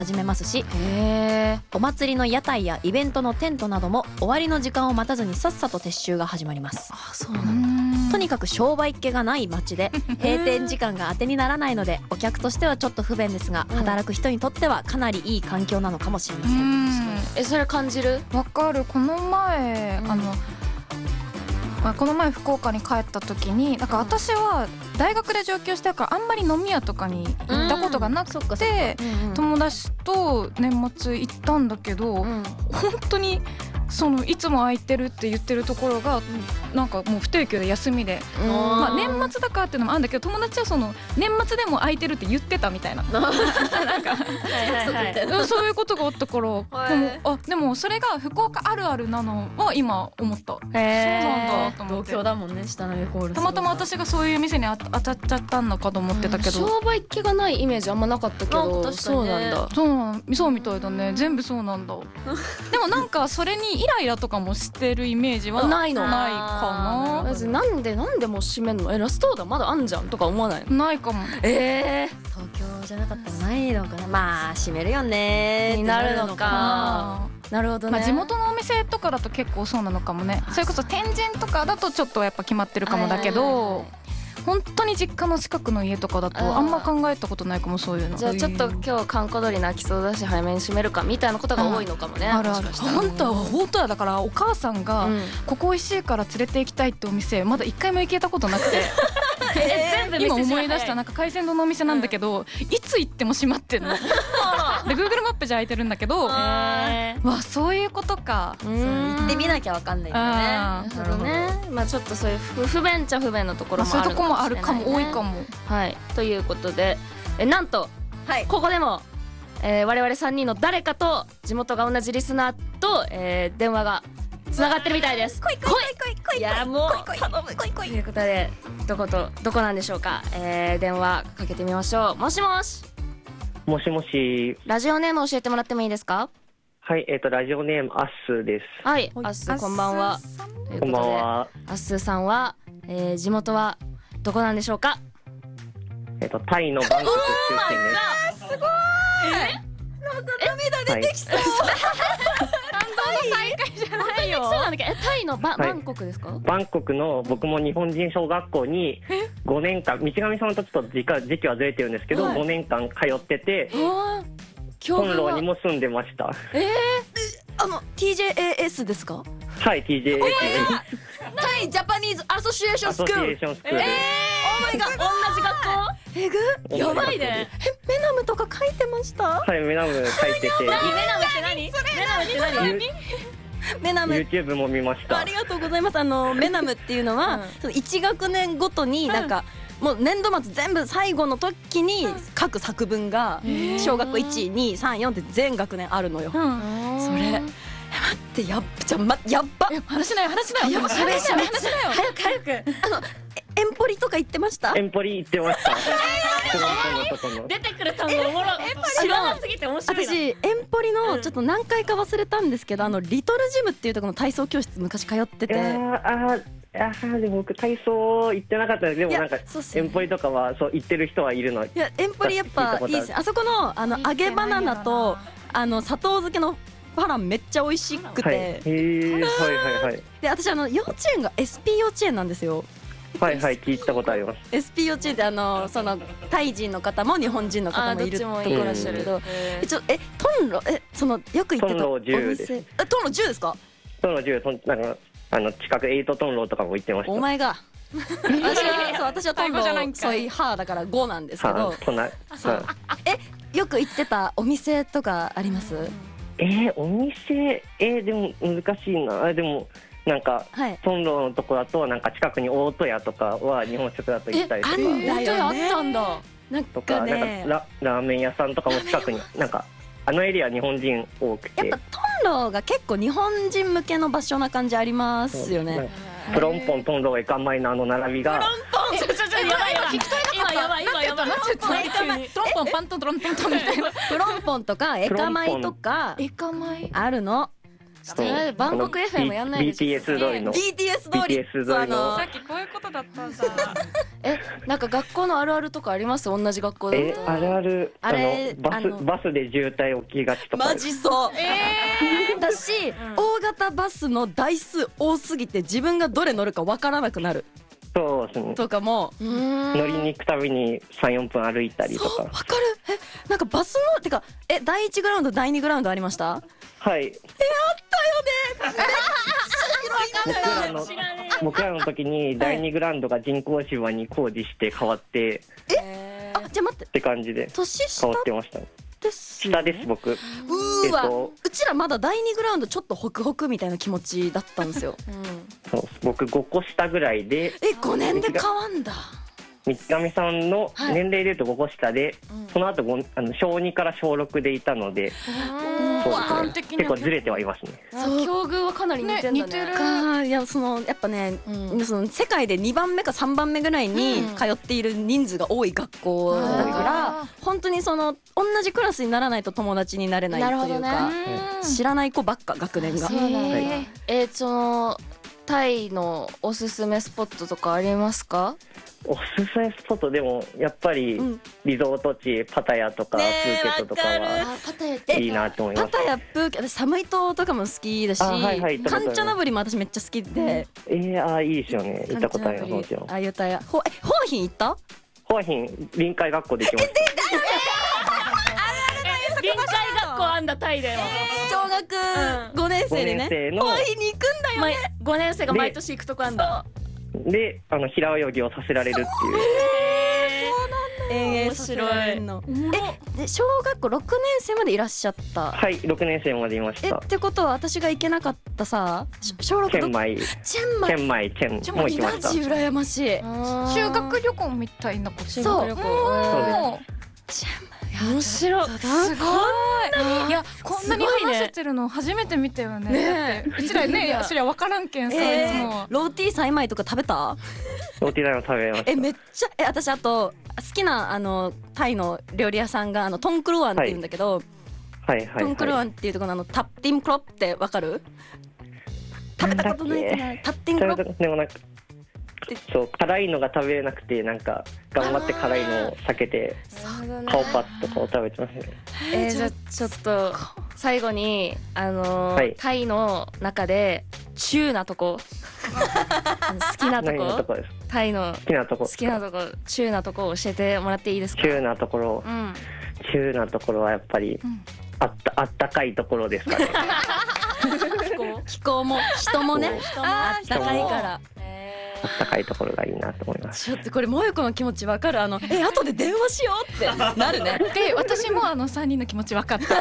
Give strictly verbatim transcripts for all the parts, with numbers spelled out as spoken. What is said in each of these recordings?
始めますし、 へー。 お祭りの屋台やイベントのテントなども終わりの時間を待たずにさっさと撤収が始まります。 あ、そうなんだ。 とにかく商売っ気がない街で閉店時間が当てにならないので、お客としてはちょっと不便ですが、 うん働く人にとってはかなりいい環境なのかもしれません。 うんえ、それ感じる？ わかる。この前、 うんあのまあ、この前福岡に帰った時になんか私は大学で上京してるからあんまり飲み屋とかに行ったことがなくて、友達と年末行ったんだけど、本当にそのいつも空いてるって言ってるところが、なんかもう不定休で休みで、まあ、年末だからっていうのもあるんだけど、友達はその年末でも空いてるって言ってたみたいななんかそういうことがあったから、でもあでもそれが福岡あるあるなのは今思った。そうなんだと思って。 同郷だもんね、下のイコール。 たまたま私がそういう店にあ当たっちゃったのかと思ってたけど、 商売っ気がないイメージあんまなかったけど、 なんか確かそうにねなんだ。 そうなんそうみたいだね。全部そうなんだでもなんかそれにイライラとかもしてるイメージはないのないかまずなんでなんでもう閉めんの？え、ラストオーダーまだあんじゃんとか思わないの？ なないかも。 え東京じゃなかったらないのかな。まあ閉めるよねになるのかあー、なるほどね。 まあ、地元のお店とかだと結構そうなのかもね。それこそ天神とかだとちょっとやっぱ決まってるかもだけど、本当に実家の近くの家とかだとあんま考えたことないかも。そういうのじゃあちょっと今日閑古鳥鳴きそうだし早めに閉めるかみたいなことが多いのかもね。 あるある。 もしかしたら本当は本当はだからお母さんが、 うんここ美味しいから連れて行きたいってお店まだ一回も行けたことなくてえ、全部今思い出したなんか海鮮丼のお店なんだけど、いつ行っても閉まってんので Google マップじゃ空いてるんだけど、 えーわそういうことか。 うーん行ってみなきゃわかんないんだよね。 あーなるほどね。まあちょっとそういう不不便っちゃ不便なところもあるまあそういうとこもあるかも、 のしれないね多いかも。 はい、ということでえなんとはい。 ここでも、えー、我々さんにんの誰かと地元が同じリスナーと、えー、電話がつながってるみたいです。 来い来い来い来い来い。 いやもう来い来い頼む来い来とい。 いうことでどことどこなんでしょうか。えー、電話かけてみましょう。もしもし、 もしもし。 ラジオネーム教えてもらってもいいですか？ はい、えっ、と、ラジオネーム、アッスーです。 はい、 はいアッスーこんばんは。というこんばんことでは。 アッスーさんは、えー、地元はどこなんでしょうか？ えっ、と、タイのバンコク出身です。 涙出てきそう。 再会じゃないよ。 そうなんだっけ？えタイのバ,、 はいバンコクですか？ バンコクの僕も日本人小学校にごねんかん、道上さんとちょっと時間時期はずれてるんですけど、 はいごねんかん通ってて、 あー、 本楼にも住んでました。 えあの ティージェーエーエス ですか？ はい、ティージェーエータイジャパニーズアソシエーショアソシエンスクール。 ーションスクール。 ー、お前が同じ学校？ えぐ。 やばいね。 メナムとか書いてました。 はい、メナム書いてて、 何メナムって何？メナムって何？ ユメナム。 YouTube も見ました。 ありがとうございます。あのメナムっていうのは、 うんそのいち学年ごとになんか、もう年度末全部最後の時に書く作文が小学校いち、に、さん、よんって全学年あるのよ。 うんそれ待ってやっじゃまやっば。 話しない話しないやば話しない話しない話しないよ。 早く早く。あのえエンポリとか言ってました？ エンポリ行ってました。フロントのとこの。 出てくる単語おもろ知らなすぎて面白いな。 私エンポリのちょっと何回か忘れたんですけど、あのリトルジムっていうところの体操教室昔通ってて。 いやーあーあーでも僕体操行ってなかったです。でもなんかいやそうっすよねエンポリとかはそう行ってる人はいるの。 いやエンポリやっぱいいですね。あそこのあの揚げバナナとあの砂糖漬けのファランめっちゃ美味しくて、 はい、へーはいはいはいで私あの幼稚園が エスピー 幼稚園なんですよ。 はいはい聞いたことあります。 エスピー 幼稚園ってあのそのタイ人の方も日本人の方もいるところなんですけど、えちょえトンロえそのよく行ってたおトンロじゅうです店えトンロじゅうですか？ そのじゅうとんなんかあの近くエイトトンローとかも行ってました。 お前が私はそう私はトンロ最後じゃないんかいそういう歯だからごなんですけど、 はあ、そんなそうはえよく行ってたお店とかあります？ えー、お店えー、でも難しいな。あでもなんかはい。 トンローのとこだとなんか近くに大戸屋とかは日本食だと行ったりとかえあんだ本当にあったんだ。 なんとかかなんかねララーメン屋さんとかも近くになんかあのエリア日本人多くてやっぱトンロが結構日本人向けの場所な感じありますよね。 プロンポントンローエカンマイのあの並びがポンちょちょちょやばいやばい今やばい今やばいなんて言ったの急にトンポンパントントロントントンみたいな。 プロンポンとかエカマイとかエカマイあるの。 そうえーバンコク エフエム やんないでしょビーティーエス 通りのビーティーエス 通りビーティーエス 通りのあのさっきこういうことだったんだ。 えなんか学校のあるあるとかあります？同じ学校だえとあるあるあれあのバスあのバスで渋滞起きがちとかマジそうえだし、大型バスの台数多すぎて自分がどれ乗るかわからなくなるそうですねとかもうーん乗りに行くたびにさん、よんぷん歩いたりとかそうわかる。えなんかバスのてかえだいいちグラウンドだいにグラウンドありました？ はい僕らの僕らの時にだいにグラウンドが人工芝に工事して変わってえあじゃあ待ってって感じで年下変わってましたねですよ下です僕うーわ、 えっとうちらまだだいにグラウンドちょっとホクホクみたいな気持ちだったんですよそう僕ごこ下ぐらいでえごねんで変わんだ道上さんのはい年齢でいうとごこ下で、その後ごあのしょうにからしょうろくでいたのでそう時間ですね的には結構ずれてはいますねそう境遇はかなり似てんだねね似てるかいやそのやっぱね、 うんその世界でにばんめかさんばんめぐらいにうん通っている人数が多い学校だから、 あ本当にその同じクラスにならないと友達になれないというなるほどか、 ね知らない子ばっか学年がそうなんだはいえーそのタイのおすすめスポットとかありますか？ おすすめスポットでもやっぱりうんリゾート地パタヤとかプねえーケットとかわかはあパタヤっていいなと思いますパタヤプーケ私寒い島とかも好きだし、 あはいはい行ったことありますカンチャナブリも私めっちゃ好きで、 えー、あーいいですよね行ったことありますもちろんあゆたやほえホアヒン行った？ ホアヒン臨海学校で行きました臨海学校あんだタイでも小学ごねん生でね、 ごねん生のホアヒンに行くんだよね。 ごねん生が毎年行くとこあんだであの平泳ぎをさせられるっていう遠泳させられんのえで小学校ろくねん生までいらっしゃったはいろくねん生までいましたえってことは私が行けなかったさし小ろくどチェンマイチェンマイチェンマイチェンも行きましたマジ羨ましい修学旅行みたいなこと。 修学旅行おーチェンマイ面白いすごい。いやこんなにすごいね話せてるの初めて見たよね。 ねえだってうちらね、そりゃ分からんけんさ、 えーいつも。 ローティーサイマイとか食べた？ ローティダイも食べましたえめっちゃえ私あと好きなあのタイの料理屋さんがあのトンクルワンっていうんだけど、 はいはいトンクルワはいンっていうところのあのタッティンクロップってわかる？食べたことないかなタッティンクロップでもなんかそう辛いのが食べれなくてなんか頑張って辛いのを避けて顔パッとかを食べてますねえー、じゃあちょっと最後にあのーはいタイの中でチューなとこあの好きなと何のとここですタイの好きなとこ好きなとこチューなとこ教えてもらっていいですか？ 急なところうん急なところはやっぱりあったあったかいところですかね気候も人もね人もあったかいからあったかいところがいいなと思いますちょっとこれ萌子の気持ちわかるあのえ後で電話しようってなるねで私もあの三人の気持ち分かった。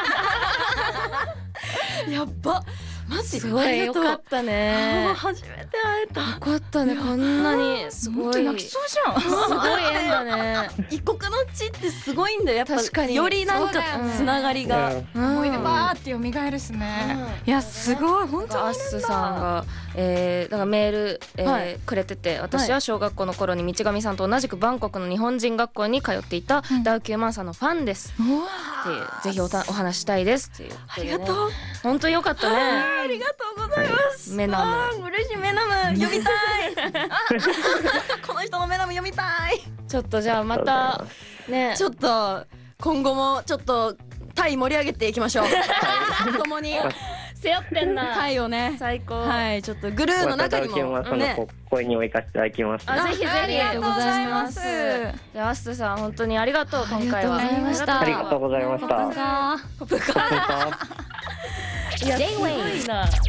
やっばマジすごいよかったあねー初めて会えたよかったねこんなにすごい本当に泣きそうじゃん。 すごい縁だね異国の地ってすごいんだよやっぱ確かによりなんかそうだよねつながりが、 うん思い出バーって蘇るしね。いやすごい本当に。 アッスさんが、えー、だからメール、えーはいくれてて私は小学校の頃に道上さんと同じくバンコクの日本人学校に通っていたダウキューマンさんのファンですうわっていうぜひおたお話したいですっていうありがとう本当によかったねありがとうございますメナムあー嬉しいメナム読みたいこの人のメナム読みたいちょっとじゃあまたねちょっと今後もちょっとタイ盛り上げていきましょう共に背負ってんなタイをね最高、 はいちょっとグルーのまた中にダウキューマンさんのね声にお行かせていただきますあぜひぜひありがとうございます。 じゃあアッスさん本当にありがとう今回はありがとうございましたありがとうございましたポップカーポップカー本当いやすごいな